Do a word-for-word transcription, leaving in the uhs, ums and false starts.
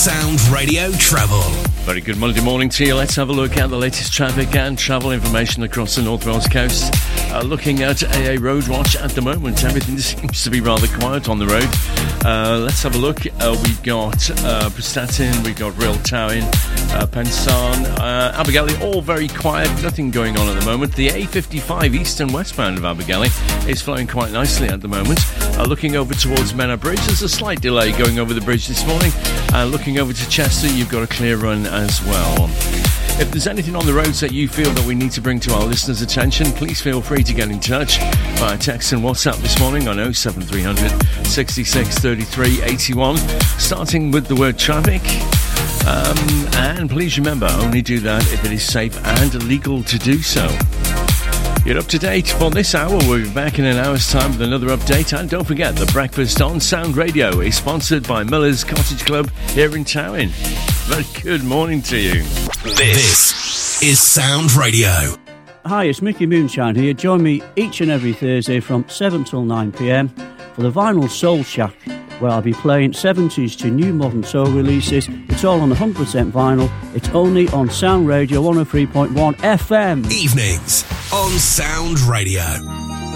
Sound Radio Travel. Very good Monday morning to you. Let's have a look at the latest traffic and travel information across the North Wales coast. Uh, looking at A A Road Watch at the moment, everything seems to be rather quiet on the road. Uh, let's have a look. Uh, we've got uh, Prestatyn, we've got Real Towin, uh, Pensan, uh, Abergele, all very quiet, nothing going on at the moment. The A fifty-five east and westbound of Abergele is flowing quite nicely at the moment. Uh, looking over towards Menor Bridge, there's a slight delay going over the bridge this morning. Uh, looking over to Chester, you've got a clear run as well. If there's anything on the roads that you feel that we need to bring to our listeners' attention, please feel free to get in touch via text and WhatsApp this morning on oh seven three hundred, sixty-six, thirty-three, eighty-one, starting with the word traffic. Um, and please remember, only do that if it is safe and legal to do so. You're up to date for this hour. We'll be back in an hour's time with another update. And don't forget, the breakfast on Sound Radio is sponsored by Miller's Cottage Club here in Towin. Very good morning to you. This is Sound Radio. Hi, it's Mickey Moonshine here. Join me each and every Thursday from seven till nine p.m. for the Vinyl Soul Shack, where I'll be playing seventies to new modern soul releases. It's all on one hundred percent vinyl. It's only on Sound Radio one oh three point one F M. Evenings on Sound Radio.